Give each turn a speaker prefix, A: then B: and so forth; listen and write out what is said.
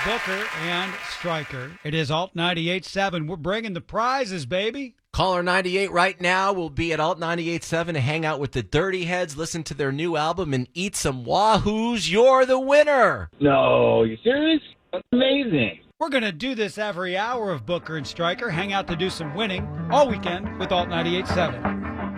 A: Booker and Stryker. It is Alt 98.7. We're bringing the prizes, baby.
B: Caller 98 right now will be at Alt 98.7 to hang out with the Dirty Heads, listen to their new album, and eat some Wahoos. You're the winner.
C: No, you serious? That's amazing.
A: We're going to do this every hour of Booker and Stryker. Hang out to do some winning all weekend with Alt 98.7.